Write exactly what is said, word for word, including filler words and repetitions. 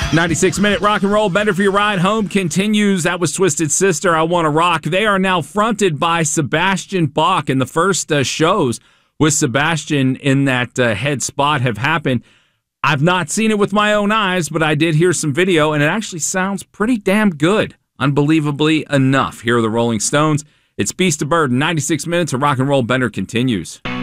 ninety-six minute rock and roll bender for your ride home continues. That was Twisted Sister, I Wanna Rock. They are now fronted by Sebastian Bach, and the first uh, shows with Sebastian in that uh, head spot have happened. I've not seen it with my own eyes, but I did hear some video, and it actually sounds pretty damn good. Unbelievably enough. Here are the Rolling Stones. It's Beast of Burden. ninety-six minutes of rock and roll bender continues.